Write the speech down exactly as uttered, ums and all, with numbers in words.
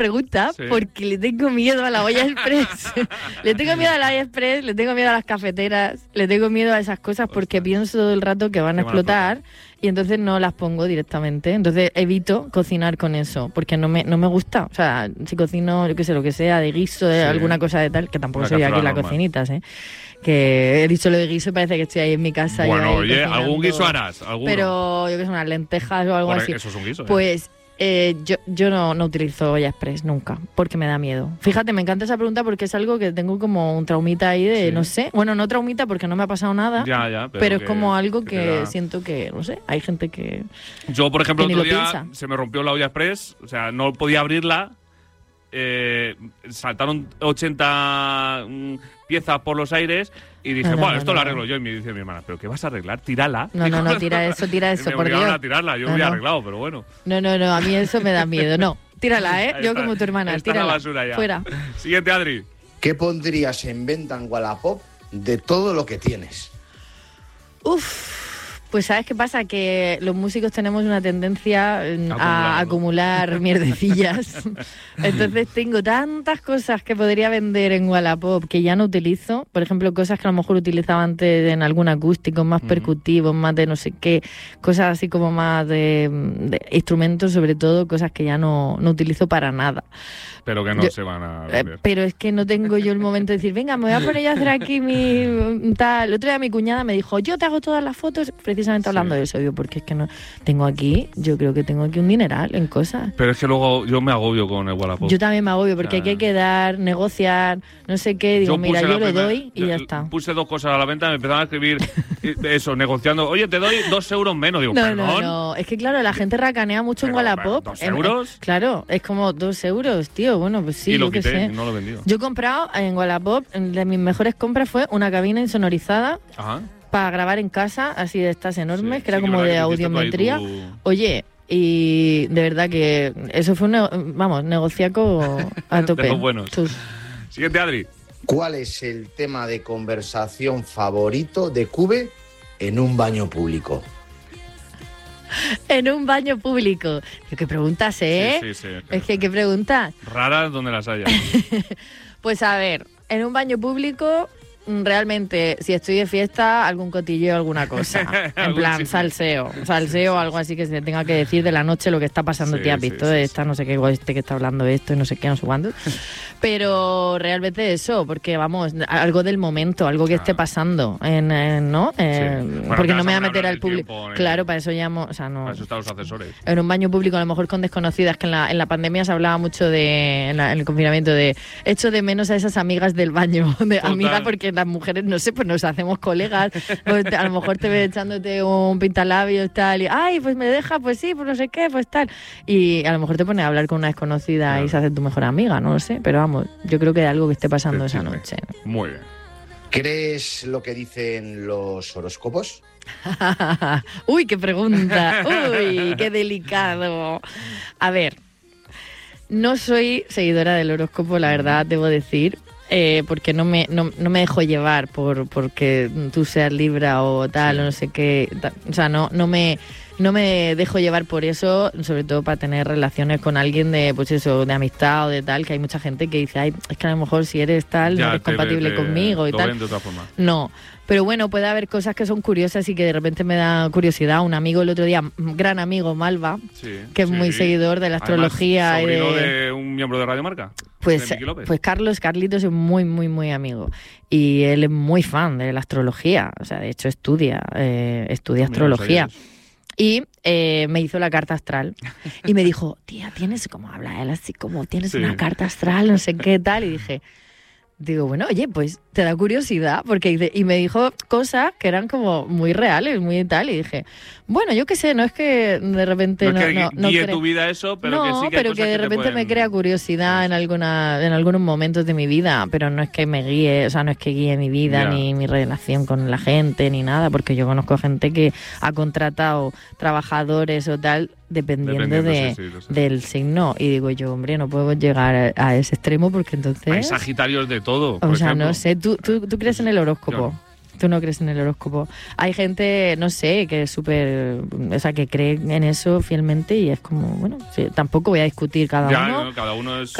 pregunta sí. porque le tengo miedo a la olla express. Le tengo miedo a la olla express, le tengo miedo a las cafeteras, le tengo miedo a esas cosas porque Ostras. pienso todo el rato que van a explotar y entonces no las pongo directamente. Entonces evito cocinar con eso porque no me no me gusta. O sea, si cocino, yo qué sé, lo que sea, de guiso, de sí. alguna cosa de tal, que tampoco soy aquí en la cocinitas, ¿eh? Que he dicho lo de guiso y parece que estoy ahí en mi casa. Bueno, oye, cocinando. algún guiso harás. ¿Alguno? Pero yo que sé, unas lentejas o algo Por así. Eso es un guiso. Pues eh, yo, yo no, no utilizo olla express nunca, porque me da miedo. Fíjate, me encanta esa pregunta porque es algo que tengo como un traumita ahí de, sí. no sé. Bueno, no traumita porque no me ha pasado nada. Ya, ya. Pero, pero que, es como algo que, que da... siento que, no sé, hay gente que. Yo, por ejemplo, que otro día piensa. se me rompió la olla express, o sea, no podía abrirla. Eh, saltaron ochenta mm, piezas por los aires y dije, no, no, bueno, no, esto no, lo arreglo no. yo. Y me dice mi hermana, ¿pero qué vas a arreglar? Tírala. No, no, no, tira eso, tira eso, me por Dios. a tirarla, yo no, me había no. arreglado, pero bueno. No, no, no, a mí eso me da miedo, no. Tírala, ¿eh? Ahí Yo está, como tu hermana, está tírala. La basura ya. Fuera. Siguiente, Adri. ¿Qué pondrías en venta en Wallapop de todo lo que tienes? Uf. Pues ¿sabes qué pasa? Que los músicos tenemos una tendencia a acumular, ¿no? mierdecillas. Entonces tengo tantas cosas que podría vender en Wallapop que ya no utilizo. Por ejemplo, cosas que a lo mejor utilizaba antes en algún acústico, más uh-huh. percutivos, más de no sé qué. Cosas así como más de, de instrumentos, sobre todo, cosas que ya no, no utilizo para nada. Pero que no yo, se van a vender. Eh, pero es que no tengo yo el momento de decir, venga, me voy a poner yo a hacer aquí mi tal. El otro día mi cuñada me dijo, yo te hago todas las fotos, precisamente hablando sí. de eso. Yo, porque es que no tengo aquí, yo creo que tengo aquí un dineral en cosas. Pero es que luego yo me agobio con el Wallapop. Yo también me agobio, porque ya. aquí hay que dar, negociar, no sé qué. Digo, yo mira, yo lo primera, doy y yo ya está. Puse dos cosas a la venta, me empezaron a escribir eso, negociando. Oye, te doy dos euros menos. Digo, no, perdón. No, no, es que claro, la gente racanea mucho pero, en Wallapop. ¿Dos euros? Eh, claro, es como dos euros, tío. Bueno, pues sí, y lo yo quité, qué sé. No lo he vendido. Yo he comprado en Wallapop, de mis mejores compras fue una cabina insonorizada. Ajá. Para grabar en casa, así de estas enormes, sí, que era sí, como que de audiometría. Tu... Oye, y de verdad que eso fue un, vamos, negociaco a tope. De los buenos. Tus... Siguiente, Adri. ¿Cuál es el tema de conversación favorito de Cube en un baño público? En un baño público. ¿Qué preguntas, eh? Sí, sí, sí, es, es que, ¿qué preguntas? Raras donde las haya. Pues a ver, en un baño público, realmente, si estoy de fiesta, algún cotilleo, alguna cosa. En plan, chiste. salseo. Salseo o algo así que se tenga que decir de la noche lo que está pasando. Sí, te has visto sí, sí, esta, no sé qué, este que está hablando de esto y no sé qué, no sé cuándo. Pero realmente eso, porque vamos, algo del momento, algo que claro. esté pasando, en, en, ¿no? Eh, sí. bueno, porque no me voy a meter al público. Claro, para eso llamo, o sea, no. Para eso están los asesores. En un baño público, a lo mejor con desconocidas, que en la, en la pandemia se hablaba mucho de, en, la, en el confinamiento, de echo de menos a esas amigas del baño, de Total. amigas porque las mujeres, no sé, pues nos hacemos colegas, pues a lo mejor te ves echándote un pintalabios tal, y ay, pues me deja, pues sí, pues no sé qué, pues tal. Y a lo mejor te pones a hablar con una desconocida claro. y se hace tu mejor amiga, no lo sé, pero vamos. Yo creo que hay algo que esté pasando esa noche. Muy bien. ¿Crees lo que dicen los horóscopos? Uy, qué pregunta. Uy, qué delicado. A ver, no soy seguidora del horóscopo, la verdad, debo decir. Eh, porque no me no, no me dejo llevar por porque tú seas Libra o tal, sí. o no sé qué. Tal. O sea, no, no me... No me dejo llevar por eso, sobre todo para tener relaciones con alguien de, pues eso, de amistad o de tal, que hay mucha gente que dice, ay, es que a lo mejor si eres tal, ya, no eres te, compatible te, conmigo y tal. De otra forma. No, pero bueno, puede haber cosas que son curiosas y que de repente me da curiosidad. Un amigo el otro día, un gran amigo, Malva, sí, que es sí, muy sí. seguidor de la astrología. Además, ¿sobrino y de... de un miembro de Radio Marca? Pues, pues Carlos, Carlitos es muy, muy, muy amigo. Y él es muy fan de la astrología. O sea, de hecho estudia, eh, estudia Mira, astrología. Y eh, me hizo la carta astral y me dijo, tía, tienes, como habla él así, como tienes sí. una carta astral, no sé qué tal, y dije, digo, bueno, oye, pues te da curiosidad, porque y me dijo cosas que eran como muy reales, muy tal, y dije, bueno, yo qué sé, no es que de repente no, no, es que no, no guíe cre- tu vida eso, pero no, que sí que pero hay que de que repente pueden... me crea curiosidad en alguna en algunos momentos de mi vida, pero no es que me guíe, o sea, no es que guíe mi vida, yeah. ni mi relación con la gente, ni nada, porque yo conozco gente que ha contratado trabajadores o tal, dependiendo, dependiendo de, sí, sí, del signo, y digo yo, hombre, no puedo llegar a, a ese extremo porque entonces... Hay sagitarios de todo, por O sea, ejemplo. no sé, ¿tú, tú, tú crees en el horóscopo? Yo no. Tú no crees en el horóscopo. Hay gente, no sé, que es súper... O sea, que cree en eso fielmente y es como, bueno, sí, tampoco voy a discutir cada Ya, uno. no, cada uno es...